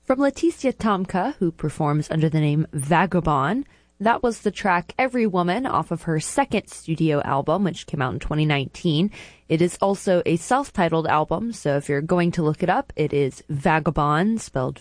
From Leticia Tomka, who performs under the name Vagabond, that was the track Every Woman off of her second studio album, which came out in 2019. It is also a self-titled album, so if you're going to look it up, it is Vagabond, spelled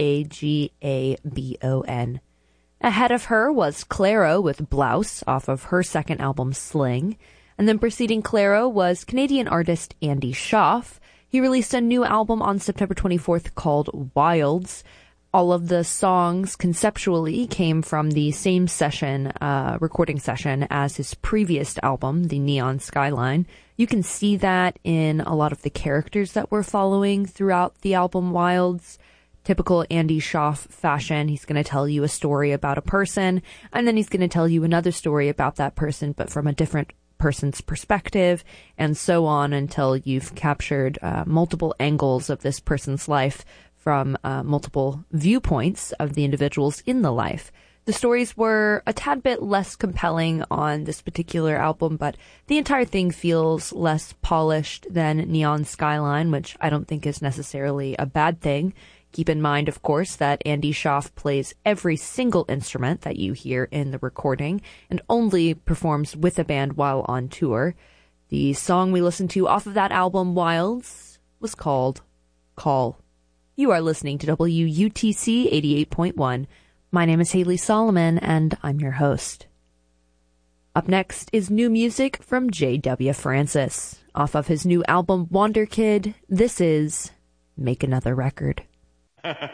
Vagabon. Ahead of her was Clairo with Blouse off of her second album, Sling. And then preceding Clairo was Canadian artist Andy Schaaf. He released a new album on September 24th called Wilds. All of the songs conceptually came from the same session, recording session, as his previous album, The Neon Skyline. You can see that in a lot of the characters that we're following throughout the album Wilds. Typical Andy Schaaf fashion. He's going to tell you a story about a person, and then he's going to tell you another story about that person, but from a different person's perspective, and so on until you've captured multiple angles of this person's life from multiple viewpoints of the individuals in the life. The stories were a tad bit less compelling on this particular album, but the entire thing feels less polished than Neon Skyline, which I don't think is necessarily a bad thing. Keep in mind, of course, that Andy Schaaf plays every single instrument that you hear in the recording and only performs with a band while on tour. The song we listened to off of that album, Wilds, was called Call. You are listening to WUTC 88.1. My name is Haley Solomon, and I'm your host. Up next is new music from J.W. Francis. Off of his new album, Wonder Kid, this is Make Another Record.